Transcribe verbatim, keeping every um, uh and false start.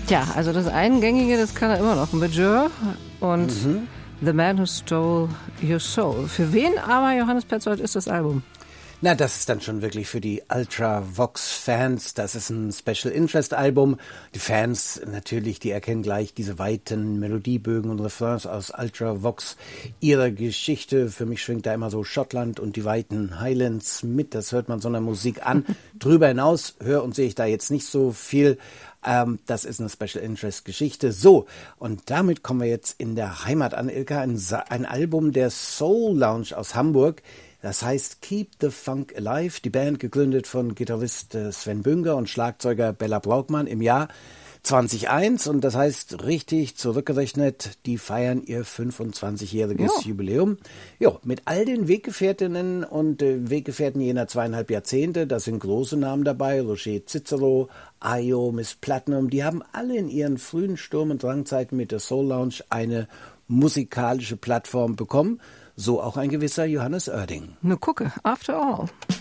Tja, also das Eingängige, das kann er immer noch. Major und mhm. The Man Who Stole Your Soul. Für wen aber, Johannes Petzold, ist das Album? Na, das ist dann schon wirklich für die Ultravox-Fans. Das ist ein Special-Interest-Album. Die Fans natürlich, die erkennen gleich diese weiten Melodiebögen und Refrains aus Ultravox, ihrer Geschichte. Für mich schwingt da immer so Schottland und die weiten Highlands mit. Das hört man so einer Musik an. Drüber hinaus höre und sehe ich da jetzt nicht so viel. Ähm, das ist eine Special-Interest-Geschichte. So, und damit kommen wir jetzt in der Heimat an, Ilka. Ein, ein Album der Soul Lounge aus Hamburg. Das heißt Keep the Funk Alive, die Band gegründet von Gitarrist Sven Bünger und Schlagzeuger Bella Braugmann im Jahr zweitausendeins. Und das heißt, richtig zurückgerechnet, die feiern ihr fünfundzwanzigjähriges ja. Jubiläum. Ja, mit all den Weggefährtinnen und äh, Weggefährten jener zweieinhalb Jahrzehnte. Da sind große Namen dabei, Roger Cicero, Ayo, Miss Platinum. Die haben alle in ihren frühen Sturm- und Drangzeiten mit der Soul Lounge eine musikalische Plattform bekommen. So auch ein gewisser Johannes Oerding. Nur gucke, after all.